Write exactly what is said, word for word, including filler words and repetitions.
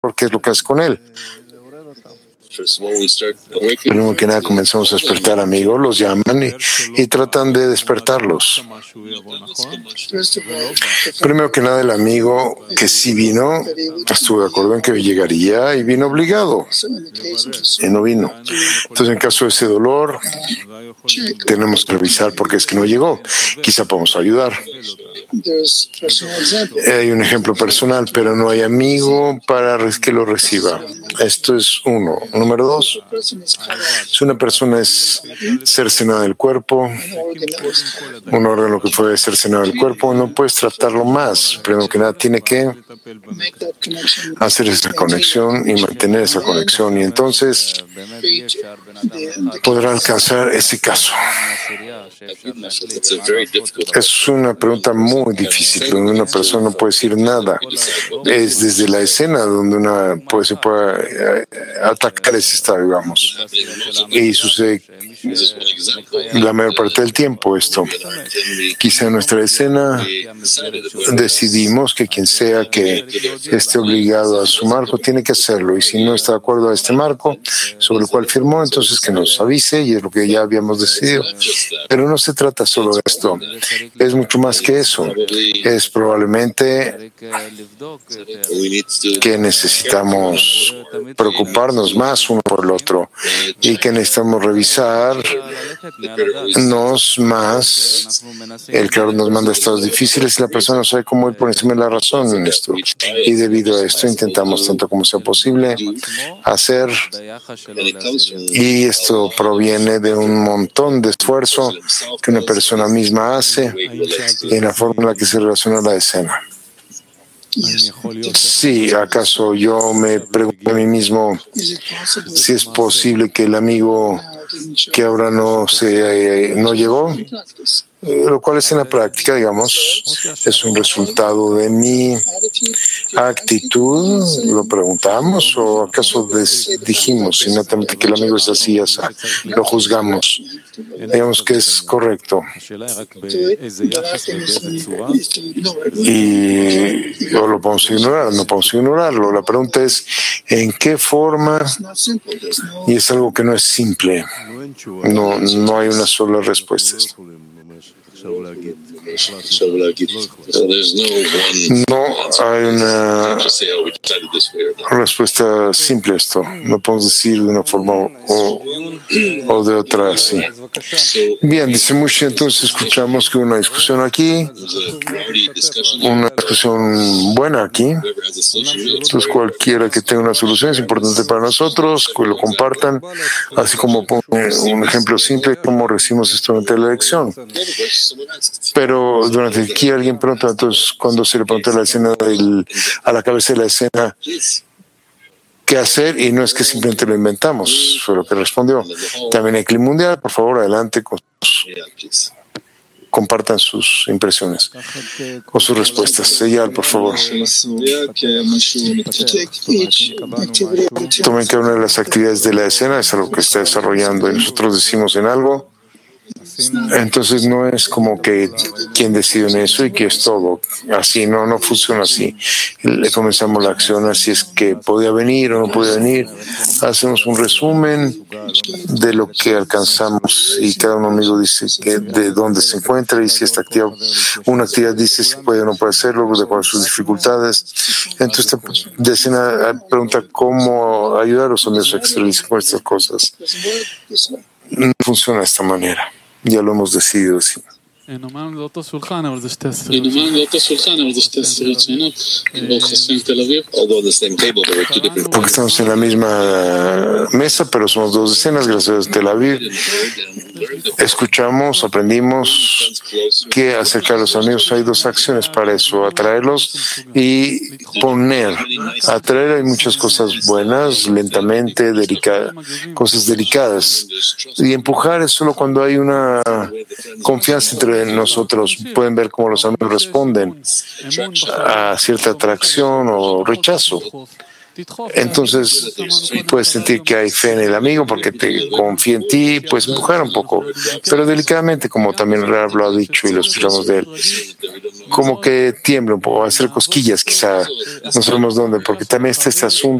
qué es lo que hace con él. Primero que nada comenzamos a despertar amigos, los llaman y, y tratan de despertarlos. Primero que nada el amigo que sí vino, estuvo de acuerdo en que llegaría y vino obligado y no vino. Entonces en caso de ese dolor tenemos que revisar por qué es que no llegó. Quizá podemos ayudar. Hay un ejemplo personal, pero no hay amigo para que lo reciba. Esto es uno. Número dos, si una persona es cercenada del cuerpo, un órgano que puede cercenado del cuerpo, no puedes tratarlo más. Primero que nada, tiene que hacer esa conexión y mantener esa conexión, y entonces podrá alcanzar ese caso. Es una pregunta muy difícil, donde una persona no puede decir nada. Es desde la escena donde una pues, se puede atacar ese estado, digamos. Y sucede la mayor parte del tiempo esto. Quizá en nuestra escena decidimos que quien sea que esté obligado a su marco tiene que hacerlo, y si no está de acuerdo a este marco sobre el cual firmó, entonces que nos avise, y es lo que ya habíamos decidido. Pero no se trata solo de esto, es mucho más que eso. Es probablemente que necesitamos preocuparnos más uno por el otro, y que necesitamos revisarnos más. El Creador nos manda estados difíciles y la persona no sabe cómo ir por encima de la razón en esto, y debido a esto intentamos tanto como sea posible hacer, y esto proviene de un montón de esfuerzo que una persona misma hace en la forma en la que se relaciona a la escena. Sí, ¿acaso yo me pregunto a mí mismo si es posible que el amigo que ahora no se eh, no llegó, eh, lo cual es en la práctica, digamos, es un resultado de mi actitud? ¿Lo preguntamos o acaso des, dijimos inmediatamente que el amigo es así, así, lo juzgamos? Digamos que es correcto. Y o lo podemos ignorar, no podemos ignorarlo. La pregunta es ¿en qué forma? Y es algo que no es simple. No, no hay una sola respuesta. No hay una respuesta simple a esto. No podemos decir de una forma o, o de otra así. Bien, dice Moshe, entonces escuchamos que una discusión aquí, una discusión buena aquí. Entonces cualquiera que tenga una solución es importante para nosotros, que lo compartan, así como un ejemplo simple de cómo recibimos esto durante la elección. Pero durante aquí alguien pregunta, entonces cuando se le pregunta a la escena del, a la cabeza de la escena qué hacer, y no es que simplemente lo inventamos, fue lo que respondió. También hay clima mundial, por favor, adelante, con sus, compartan sus impresiones o sus respuestas. Eyal, por favor. Tomen cada una de las actividades de la escena, es algo que está desarrollando y nosotros decimos en algo. Entonces no es como que quien decide en eso y que es todo. Así no, no funciona así. Le comenzamos la acción, así es que podía venir o no podía venir. Hacemos un resumen de lo que alcanzamos y cada uno amigo dice que de dónde se encuentra y si esta actividad, una actividad dice si puede o no puede hacerlo, de acuerdo a sus dificultades. Entonces de escena pregunta cómo ayudar a los amigos a exteriorizar con estas cosas. No funciona de esta manera. Ya lo hemos decidido así. Porque estamos en la misma mesa, pero somos dos decenas, gracias a Tel Aviv. Escuchamos, aprendimos que acerca de los amigos hay dos acciones para eso: atraerlos y poner. Atraer hay muchas cosas buenas, lentamente, delicadas, cosas delicadas. Y empujar es solo cuando hay una confianza entre nosotros. Pueden ver cómo los amigos responden a cierta atracción o rechazo. Entonces puedes sentir que hay fe en el amigo porque te confía en ti, pues empujar un poco, pero delicadamente, como también Rab lo ha dicho y lo escuchamos de él, como que tiembla un poco, hacer cosquillas quizá, no sabemos dónde, porque también está este asunto